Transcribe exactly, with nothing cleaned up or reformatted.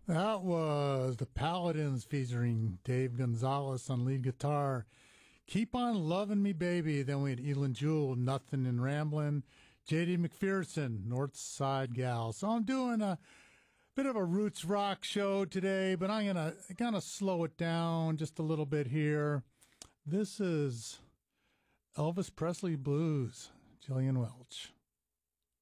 That was the Paladins featuring Dave Gonzalez on lead guitar. Keep on Loving Me, Baby. Then we had Elin Jewell, Nothing and Ramblin'. J D McPherson, North Side Gal. So I'm doing a bit of a roots rock show today, but I'm going to kind of slow it down just a little bit here. This is Elvis Presley Blues, Gillian Welch.